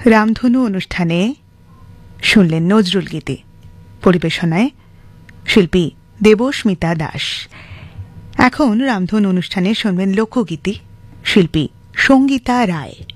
রামধনু অনুষ্ঠানে শুনলেন নজরুল গীতি, পরিবেশনায় শিল্পী দেবস্মিতা দাস। এখন রামধনু অনুষ্ঠানে শুনবেন লোকগীতি, শিল্পী সঙ্গীতা রায়।